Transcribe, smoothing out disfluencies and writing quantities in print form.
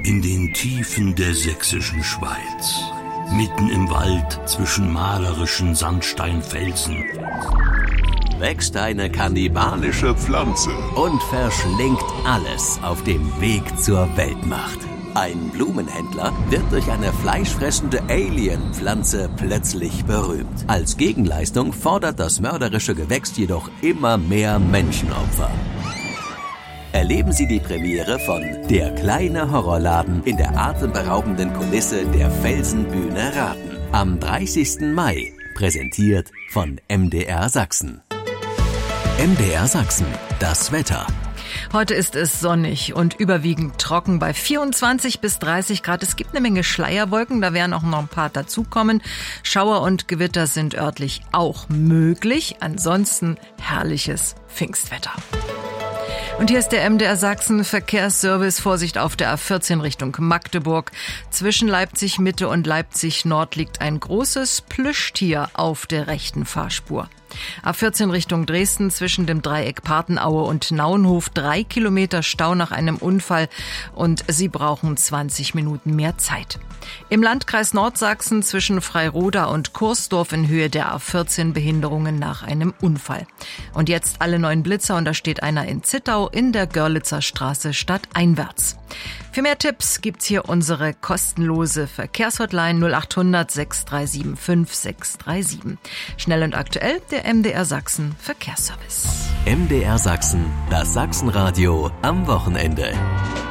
In den Tiefen der sächsischen Schweiz, mitten im Wald zwischen malerischen Sandsteinfelsen, wächst eine kannibalische Pflanze und verschlingt alles auf dem Weg zur Weltmacht. Ein Blumenhändler wird durch eine fleischfressende Alien-Pflanze plötzlich berühmt. Als Gegenleistung fordert das mörderische Gewächs jedoch immer mehr Menschenopfer. Erleben Sie die Premiere von Der kleine Horrorladen in der atemberaubenden Kulisse der Felsenbühne Raten. Am 30. Mai, präsentiert von MDR Sachsen. MDR Sachsen, das Wetter. Heute ist es sonnig und überwiegend trocken bei 24 bis 30 Grad. Es gibt eine Menge Schleierwolken, da werden auch noch ein paar dazukommen. Schauer und Gewitter sind örtlich auch möglich. Ansonsten herrliches Pfingstwetter. Und hier ist der MDR Sachsen Verkehrsservice. Vorsicht auf der A14 Richtung Magdeburg. Zwischen Leipzig Mitte und Leipzig Nord liegt ein großes Plüschtier auf der rechten Fahrspur. A14 Richtung Dresden zwischen dem Dreieck Partenaue und Nauenhof 3 Kilometer Stau nach einem Unfall und Sie brauchen 20 Minuten mehr Zeit. Im Landkreis Nordsachsen zwischen Freiroda und Kursdorf in Höhe der A14 Behinderungen nach einem Unfall. Und jetzt alle neuen Blitzer und da steht einer in Zittau in der Görlitzer Straße stadteinwärts. Für mehr Tipps gibt's hier unsere kostenlose Verkehrshotline 0800 637 5637. Schnell und aktuell der MDR Sachsen Verkehrsservice. MDR Sachsen, das Sachsenradio am Wochenende.